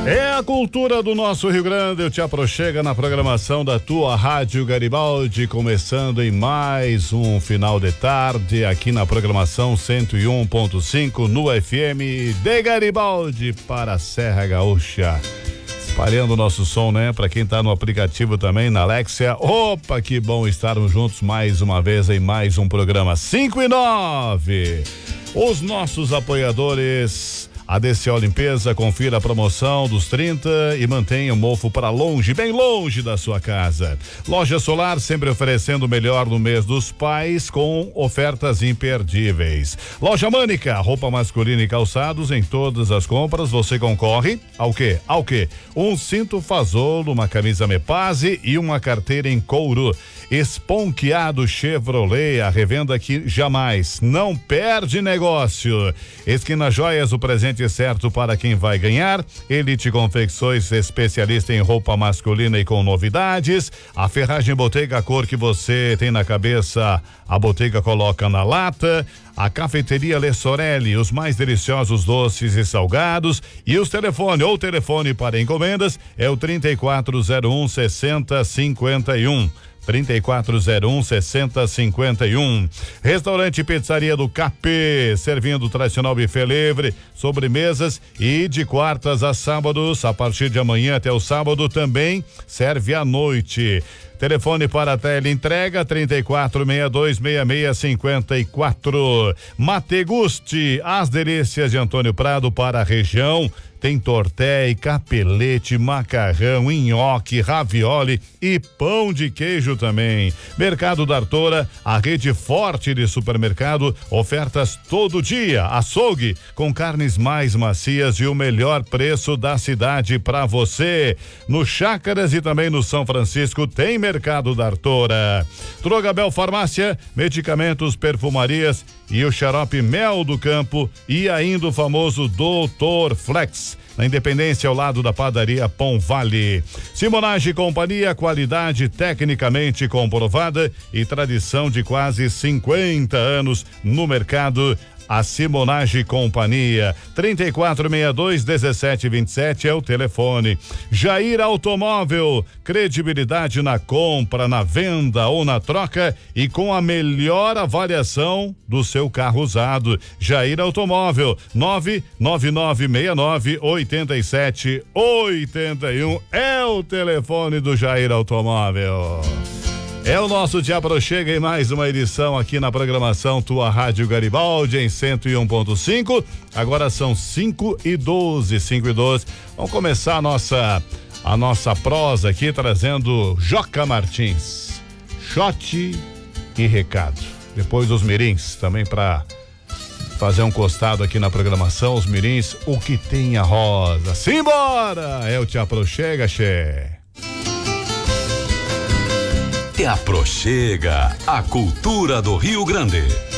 É a cultura do nosso Rio Grande, eu te aproxega na programação da tua Rádio Garibaldi, começando em mais um final de tarde, aqui na programação 101.5 no FM de Garibaldi para a Serra Gaúcha. Espalhando o nosso som, né? Para quem tá no aplicativo também, na Alexia. Opa, que bom estarmos juntos mais uma vez em mais um programa 5 e 9. Os nossos apoiadores... ADCO Limpeza, confira a promoção dos 30 e mantenha o mofo para longe, bem longe da sua casa. Loja Solar, sempre oferecendo o melhor no mês dos pais com ofertas imperdíveis. Loja Mânica, roupa masculina e calçados, em todas as compras você concorre ao quê? Um cinto Fazolo, uma camisa Mepase e uma carteira em couro. Esponqueado Chevrolet, a revenda que jamais não perde negócio. Esquina Joias, o presente certo para quem vai ganhar. Elite Confecções, especialista em roupa masculina e com novidades. A Ferragem Bottega, a cor que você tem na cabeça, a Bottega coloca na lata. A Cafeteria Le Sorelli, os mais deliciosos doces e salgados. E o telefone para encomendas é o 3401 6051. 3401 6051. Restaurante Pizzaria do Capê, servindo o tradicional buffet livre, sobremesas e de quartas a sábados, a partir de amanhã até o sábado também serve à noite. Telefone para a teleentrega 34626654. Mategusti, as delícias de Antônio Prado para a região. Tem torté, capelete, macarrão, nhoque, ravioli e pão de queijo também. Mercado da Artora, a rede forte de supermercado, ofertas todo dia. Açougue com carnes mais macias e o melhor preço da cidade para você. No Chácaras e também no São Francisco tem Mercado da Artora. Drogabel Farmácia, medicamentos, perfumarias e o xarope Mel do Campo e ainda o famoso Doutor Flex. Na Independência, ao lado da padaria Pão Vale. Simonage Companhia, qualidade tecnicamente comprovada e tradição de quase 50 anos no mercado. A Simonage Companhia, 3462-1727 é o telefone. Jair Automóvel, credibilidade na compra, na venda ou na troca e com a melhor avaliação do seu carro usado. Jair Automóvel, 99969-8781 é o telefone do Jair Automóvel. É o nosso Te Aproxega em mais uma edição aqui na programação Tua Rádio Garibaldi em 101.5. Agora são 5:12. Vamos começar a nossa prosa aqui trazendo Joca Martins. Shot e recado. Depois os mirins também para fazer um costado aqui na programação. Os mirins, o que tem a rosa. Simbora! É o Te Aproxega, Xê. Te Aproxega, a cultura do Rio Grande.